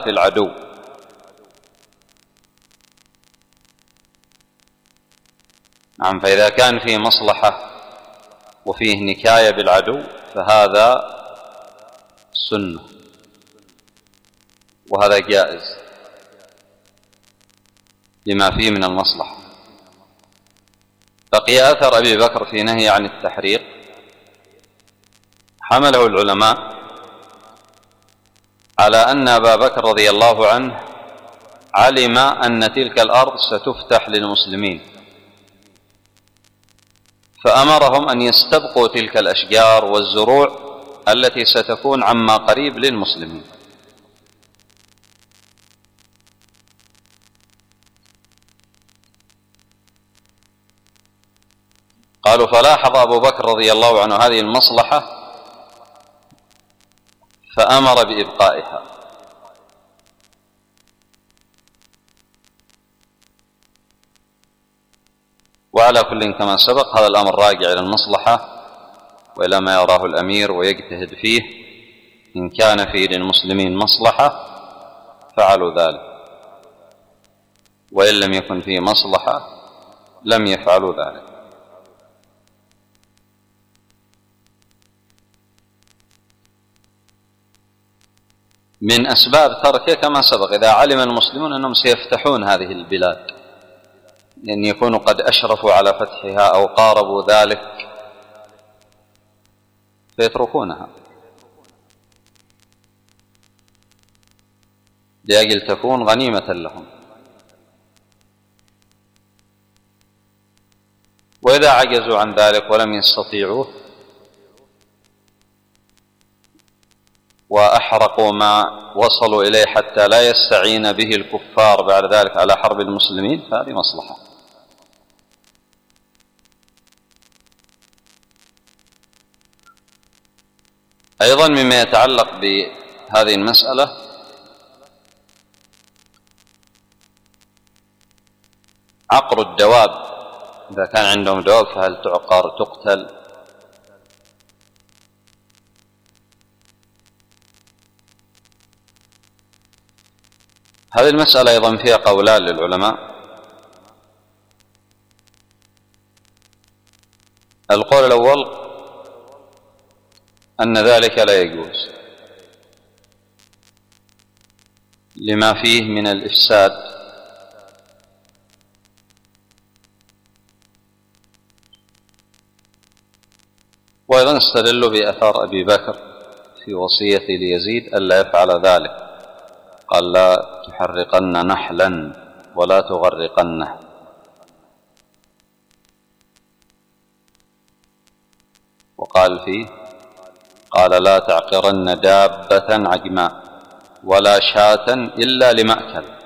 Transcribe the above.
في العدو. نعم، فإذا كان فيه مصلحة وفيه نكاية بالعدو فهذا سنة وهذا جائز لما فيه من المصلحة. بقي أثر أبي بكر في نهي عن التحريق، حمله العلماء على أن أبا بكر رضي الله عنه علم أن تلك الأرض ستفتح للمسلمين، فأمرهم أن يستبقوا تلك الأشجار والزروع التي ستكون عما قريب للمسلمين. قالوا فلاحظ أبو بكر رضي الله عنه هذه المصلحة فأمر بإبقائها. وعلى كل كما سبق هذا الأمر راجع إلى المصلحة وإلى ما يراه الأمير ويجتهد فيه. إن كان فيه للمسلمين مصلحة فعلوا ذلك، وإن لم يكن فيه مصلحة لم يفعلوا ذلك. من أسباب تركه كما سبق إذا علم المسلمون أنهم سيفتحون هذه البلاد، لأن يكونوا قد أشرفوا على فتحها أو قاربوا ذلك فيتركونها لأجل تكون غنيمة لهم. وإذا عجزوا عن ذلك ولم يستطيعوه وأحرقوا ما وصلوا إليه حتى لا يستعين به الكفار بعد ذلك على حرب المسلمين فهذه مصلحة. أيضا مما يتعلق بهذه المسألة عقر الدواب، إذا كان عندهم دواب فهل تعقر تقتل؟ هذه المسألة أيضا فيها قولان للعلماء. القول الأول أن ذلك لا يجوز لما فيه من الإفساد، وأيضا استدلوا بأثار أبي بكر في وصية ليزيد ألا يفعل ذلك، قال لا تحرقن نحلا ولا تغرقنه. وقال فيه قال لا تعقرن دابة عجماء ولا شاة إلا لمأكل.